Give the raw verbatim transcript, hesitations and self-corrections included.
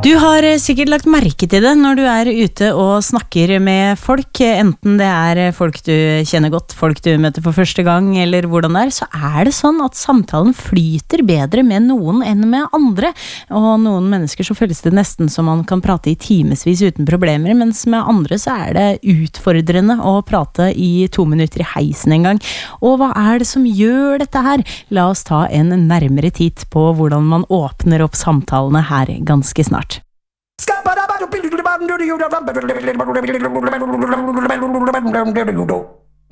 Du har sikkert lagt merke til det når du er ute og snakker med folk, enten det er folk du kjenner godt, folk du møter for første gang, eller hvordan det er, så er det sånn at samtalen flyter bedre med noen enn med andre. Og noen mennesker så føles det nesten som man kan prate i timesvis uten problemer, mens med andre så er det utfordrende å prate i to minutter i heisen en gang. Og hva er det som gjør dette her? La oss ta en nærmere titt på hvordan man åpner opp samtalene her ganske snart.